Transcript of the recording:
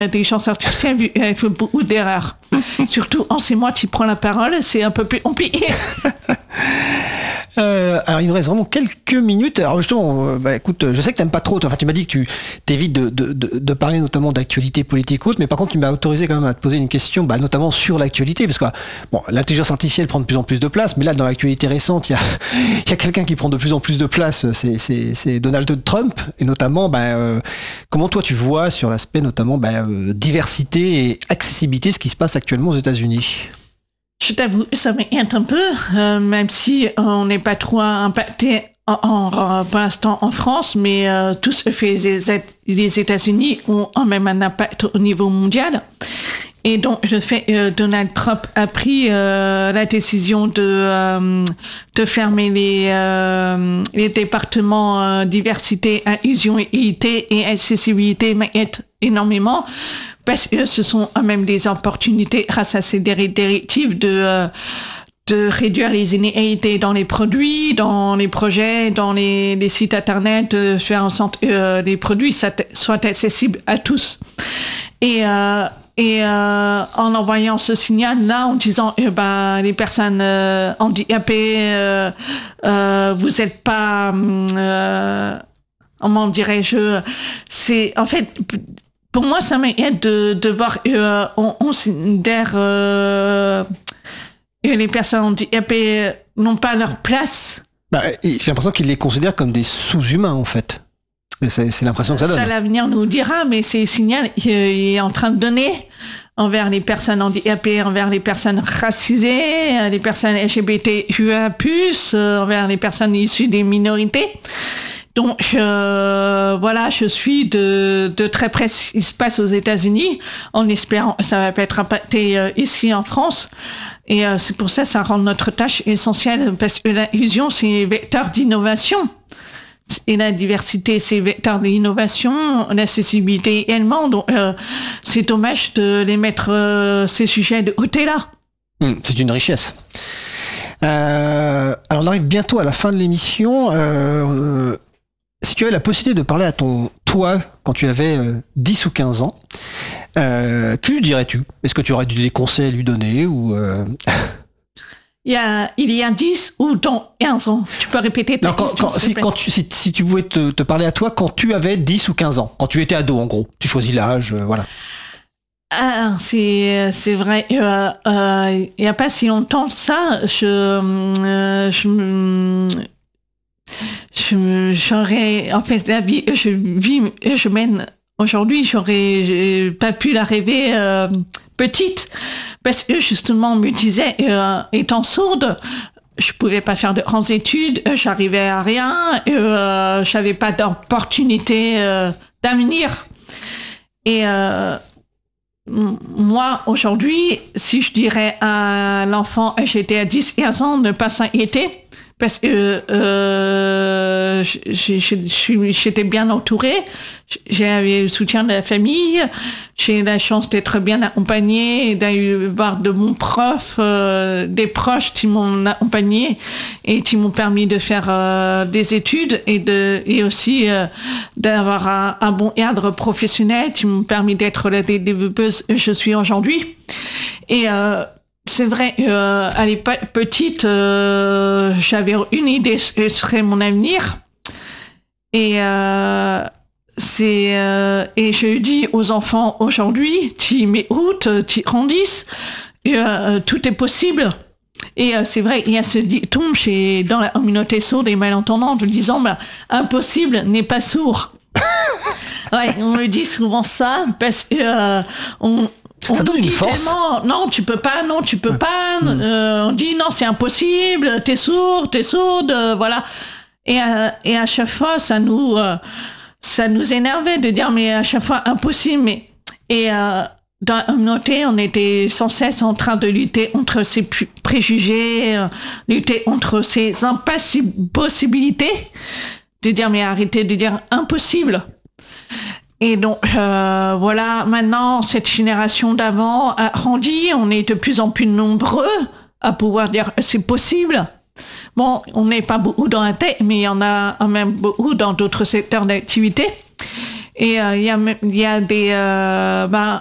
l'intelligence artificielle, elle fait beaucoup d'erreurs. Surtout en ces mois, tu prends la parole, c'est un peu plus compliqué. Alors il nous reste vraiment quelques minutes. Alors justement, écoute, je sais que t'aimes pas trop. Enfin, tu m'as dit que tu t'évites de parler notamment d'actualité politique haute, mais par contre, tu m'as autorisé quand même à te poser une question, notamment sur l'actualité, parce que l'intelligence artificielle prend de plus en plus de place, mais là, dans l'actualité récente, il y a quelqu'un qui prend de plus en plus de place. C'est Donald Trump, et notamment, comment toi tu vois sur l'aspect notamment diversité et accessibilité, ce qui se passe actuellement aux États-Unis. Je t'avoue, ça m'inquiète un peu, même si on n'est pas trop impacté pour l'instant en France, mais tout ce que fait les États-Unis ont quand même un impact au niveau mondial. Et donc, le fait Donald Trump a pris la décision de fermer les départements diversité, inclusion, équité et accessibilité m'inquiète énormément. Parce que ce sont même des opportunités grâce à ces directives de réduire les inégalités dans les produits, dans les projets, dans les sites internet, de faire en sorte que les produits soient accessibles à tous. Et en envoyant ce signal-là, en disant les personnes handicapées, vous n'êtes pas, comment dirais-je, c'est en fait. Pour moi, ça m'aide de voir on considère que les personnes handicapées n'ont pas leur place. J'ai l'impression qu'ils les considèrent comme des sous-humains, en fait. C'est l'impression que ça donne. Ça, l'avenir nous dira, mais c'est le signal qu'il est en train de donner envers les personnes handicapées, envers les personnes racisées, les personnes LGBTQIA+, envers les personnes issues des minorités. Donc voilà, je suis de très près ce qui se passe aux États-Unis, en espérant que ça va pas être impacté ici en France. Et c'est pour ça que ça rend notre tâche essentielle, parce que l'inclusion, c'est vecteur d'innovation. Et la diversité, c'est vecteur d'innovation, l'accessibilité également. Donc c'est dommage de les mettre ces sujets de côté là. C'est une richesse. Alors on arrive bientôt à la fin de l'émission. Si tu avais la possibilité de parler à ton toi quand tu avais 10 ou 15 ans, que lui dirais-tu ? Est-ce que tu aurais des conseils à lui donner ou Il y a 10 ou dans 15 ans. Tu peux répéter ta question, si tu pouvais te parler à toi quand tu avais 10 ou 15 ans, quand tu étais ado en gros, tu choisis l'âge, voilà. Ah, c'est vrai. Il y a pas si longtemps que ça, j'aurais, en fait, la vie, je mène aujourd'hui, j'aurais pas pu la rêver petite, parce que justement, on me disait, étant sourde, je pouvais pas faire de grandes études, j'arrivais à rien, j'avais pas d'opportunité d'avenir. Et moi, aujourd'hui, si je dirais à l'enfant, j'étais à 10-15 ans, ne pas s'inquiéter, parce que j'étais bien entourée, j'avais le soutien de la famille, j'ai la chance d'être bien accompagnée, d'avoir de bons profs, des proches qui m'ont accompagnée et qui m'ont permis de faire des études et aussi d'avoir un bon cadre professionnel, qui m'ont permis d'être la développeuse que je suis aujourd'hui. Et c'est vrai, à l'époque petite, j'avais une idée ce serait mon avenir. Et je dis aux enfants aujourd'hui, qui m'écoutent, qui grandissent, tout est possible. Et c'est vrai, il y a ce dicton dans la communauté sourde et malentendante, disant impossible n'est pas sourd. Ouais, on me dit souvent ça parce que ça donne une force. Tellement, non, tu peux pas. On dit non, c'est impossible. T'es sourde, voilà. Et à chaque fois, ça nous énervait de dire mais à chaque fois impossible. Dans la communauté, on était sans cesse en train de lutter contre ces préjugés, lutter contre ces impossibilités, de dire mais arrêtez de dire impossible. Et donc, voilà, maintenant, cette génération d'avant a grandi, on est de plus en plus nombreux à pouvoir dire c'est possible. Bon, on n'est pas beaucoup dans la tech, mais il y en a quand même beaucoup dans d'autres secteurs d'activité. Et il y a des